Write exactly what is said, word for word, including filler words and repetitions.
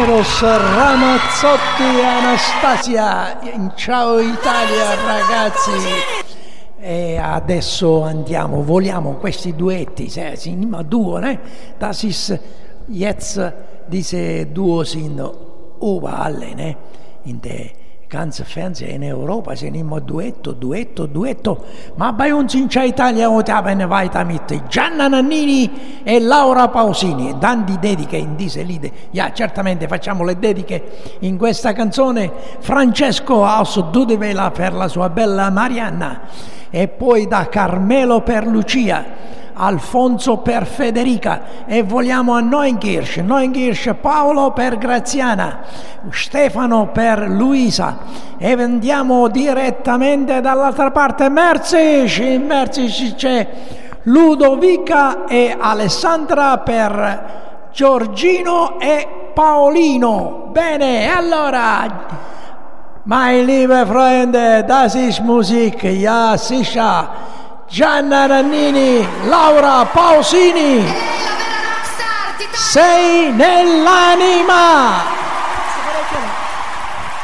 Eros Ramazzotti e Anastasia. Ciao Italia ragazzi. E adesso andiamo, voliamo questi duetti, se sind duo, ne? Das ist jetzt diese Duo sind überall, ne? In der ganzen Fernsehen in Europa sind immer Duetto, Duetto, Duetto, ma bei uns in Italia haben weiter mit Gianna Nannini e Laura Pausini. Dan di dediche in diese Lieder. Ja, certamente facciamo le dediche in questa canzone. Francesco aus Dudevela per la sua bella Marianna, e poi da Carmelo per Lucia, Alfonso per Federica, e vogliamo a Neunkirch, Neunkirch Paolo per Graziana, Stefano per Luisa, e andiamo direttamente dall'altra parte, Merzig, in Merzig c'è Ludovica e Alessandra per Giorgino e Paolino. Bene, allora, meine liebe Freunde, das ist Musik, ja sicher. Gianna Nannini, Laura Pausini, sei nell'anima.